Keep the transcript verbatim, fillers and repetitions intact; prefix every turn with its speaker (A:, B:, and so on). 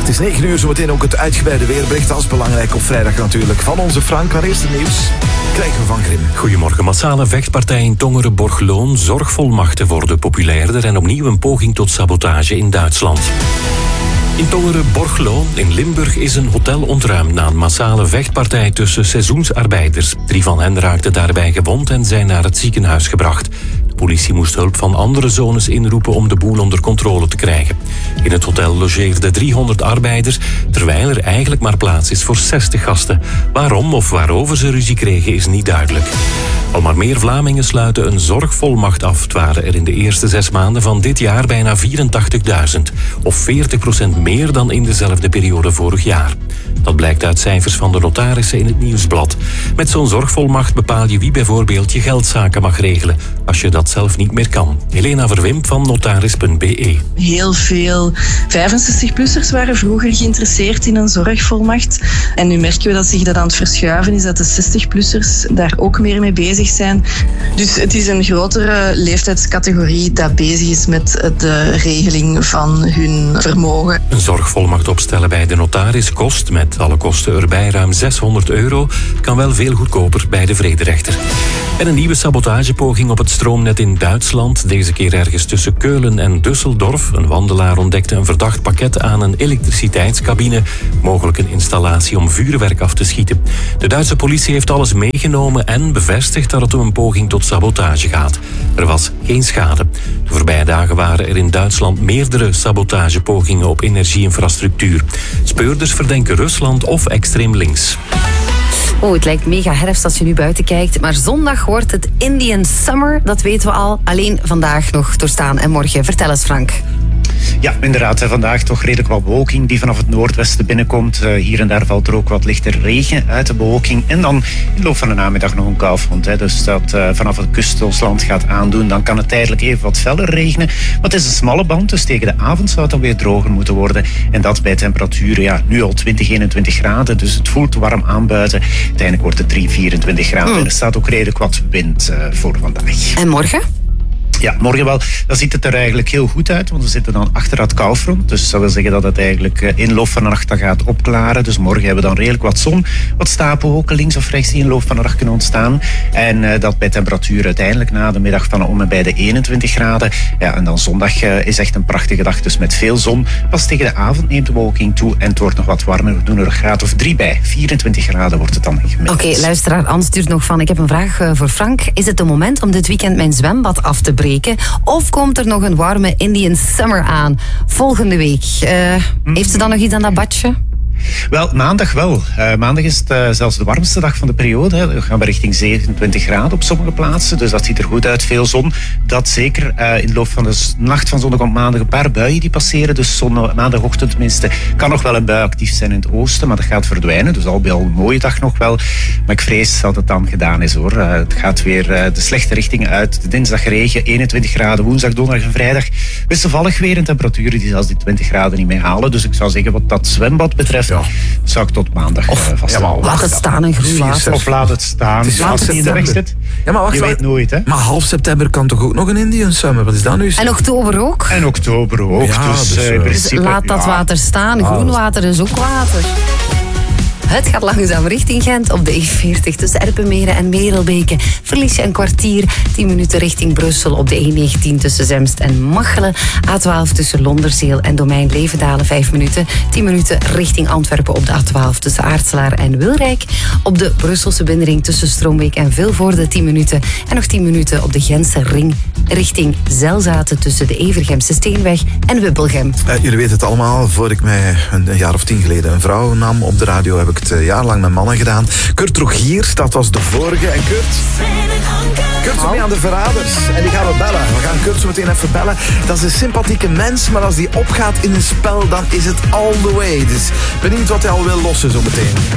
A: Het is negen uur, zometeen ook het uitgebreide weerbericht. Dat is belangrijk op vrijdag natuurlijk. Van onze Frank, waar is het nieuws? Krijgen we van Grim.
B: Goedemorgen. Massale vechtpartij in Tongeren-Borgloon. Zorgvolmachten worden populairder en opnieuw een poging tot sabotage in Duitsland. In Tongeren-Borgloon in Limburg is een hotel ontruimd na een massale vechtpartij tussen seizoensarbeiders. Drie van hen raakten daarbij gewond en zijn naar het ziekenhuis gebracht. De politie moest hulp van andere zones inroepen om de boel onder controle te krijgen. In het hotel logeerden driehonderd arbeiders, terwijl er eigenlijk maar plaats is voor zestig gasten. Waarom of waarover ze ruzie kregen is niet duidelijk. Al maar meer Vlamingen sluiten een zorgvolmacht af. Het waren er in de eerste zes maanden van dit jaar bijna vierentachtigduizend. Of veertig procent meer dan in dezelfde periode vorig jaar. Dat blijkt uit cijfers van de notarissen in het Nieuwsblad. Met zo'n zorgvolmacht bepaal je wie bijvoorbeeld je geldzaken mag regelen, als je dat zelf niet meer kan. Helena Verwimp van notaris punt b e.
C: Heel veel vijfenzestig-plussers waren vroeger geïnteresseerd in een zorgvolmacht. En nu merken we dat zich dat aan het verschuiven is, dat de zestig-plussers daar ook meer mee bezig zijn. Dus het is een grotere leeftijdscategorie dat bezig is met de regeling van hun vermogen.
B: Een zorgvolmacht opstellen bij de notaris kost met alle kosten erbij ruim zeshonderd euro. Kan wel veel goedkoper bij de vrederechter. En een nieuwe sabotagepoging op het stroomnet in Duitsland. Deze keer ergens tussen Keulen en Düsseldorf. Een wandelaar ontdekte een verdacht pakket aan een elektriciteitscabine. Mogelijk een installatie om vuurwerk af te schieten. De Duitse politie heeft alles meegenomen en bevestigt dat het om een poging tot sabotage gaat. Er was geen schade. De voorbije dagen waren er in Duitsland meerdere sabotagepogingen op energieinfrastructuur. Speurders verdenken Rusland of extreem links.
D: Oh, het lijkt mega herfst als je nu buiten kijkt. Maar zondag wordt het Indian Summer. Dat weten we al. Alleen vandaag nog doorstaan en morgen. Vertel eens, Frank.
E: Ja, inderdaad. Vandaag toch redelijk wat bewolking die vanaf het noordwesten binnenkomt. Hier en daar valt er ook wat lichte regen uit de bewolking. En dan in de loop van de namiddag nog een koufront. Dus dat uh, vanaf het kust ons land gaat aandoen. Dan kan het tijdelijk even wat feller regenen. Maar het is een smalle band, dus tegen de avond zou het dan weer droger moeten worden. En dat bij temperaturen, ja, nu al twintig, eenentwintig graden. Dus het voelt warm aan buiten. Uiteindelijk wordt het drie, vierentwintig graden. Mm. En er staat ook redelijk wat wind uh, voor vandaag.
D: En morgen?
E: Ja, morgen wel. Dan ziet het er eigenlijk heel goed uit, want we zitten dan achter dat koufront. Dus dat wil zeggen dat het eigenlijk in loop van de nacht gaat opklaren. Dus morgen hebben we dan redelijk wat zon, wat stapelwolken links of rechts die in loop van de nacht kunnen ontstaan. En uh, dat bij temperatuur uiteindelijk na de middag van om en bij de eenentwintig graden. Ja, en dan zondag uh, is echt een prachtige dag, dus met veel zon. Pas tegen de avond neemt de bewolking toe en het wordt nog wat warmer. We doen er een graad of drie bij. vierentwintig graden wordt het dan gemiddeld.
D: Oké, okay, luisteraar, Anne stuurt nog van. Ik heb een vraag uh, voor Frank. Is het een moment om dit weekend mijn zwembad af te breken? Of komt er nog een warme Indian Summer aan volgende week? Uh, mm. Heeft ze dan nog iets aan dat badje?
E: Wel, maandag wel. Uh, maandag is het uh, zelfs de warmste dag van de periode. Hè. We gaan we richting zevenentwintig graden op sommige plaatsen. Dus dat ziet er goed uit. Veel zon. Dat zeker uh, in de loop van de nacht van zondag op maandag een paar buien die passeren. Dus zon, maandagochtend tenminste kan nog wel een bui actief zijn in het oosten. Maar dat gaat verdwijnen. Dus al bij al een mooie dag nog wel. Maar ik vrees dat het dan gedaan is hoor. Uh, het gaat weer uh, de slechte richtingen uit. De dinsdag regen, eenentwintig graden. Woensdag, donderdag en vrijdag wisselvallig weer. En temperaturen die zelfs die twintig graden niet meer halen. Dus ik zou zeggen wat dat zwembad betreft, ja, zou ik tot maandag
D: of,
E: uh, vast.
D: Ja, maar laat het staan in groen.
E: Of laat het staan.
A: Het
E: als het niet in de weg zit.
A: Ja, maar wacht,
E: je weet nooit, hè?
A: Maar half september kan toch ook nog een Indian Summer? Wat is dat nu?
D: En oktober ook?
E: En oktober ook.
A: Ja,
E: dus,
A: dus,
E: uh, in principe,
D: dus laat dat
E: ja.
D: water staan.
A: Ja,
D: Groen water is ook water. Het gaat langzaam richting Gent op de E veertig tussen Erpenmeren en Merelbeke. Verlies je een kwartier, tien minuten richting Brussel op de E negentien tussen Zemst en Machelen. A twaalf tussen Londerzeel en Domein Levendalen vijf minuten. tien minuten richting Antwerpen op de A twaalf tussen Aartselaar en Wilrijk. Op de Brusselse binnenring tussen Stroombeek en Vilvoorde tien minuten. En nog tien minuten op de Gentse ring richting Zelzaten tussen de Evergemse Steenweg en Wibbelgem.
A: Uh, jullie weten het allemaal. Voor ik mij een, een jaar of tien geleden een vrouw nam op de radio, heb ik het uh, jarenlang met mannen gedaan. Kurt Rogiers, dat was de vorige. En Kurt... Kurt is mee aan de Verraders. En die gaan we bellen. We gaan Kurt zo meteen even bellen. Dat is een sympathieke mens, maar als die opgaat in een spel, dan is het all the way. Dus benieuwd wat hij al wil lossen zo meteen.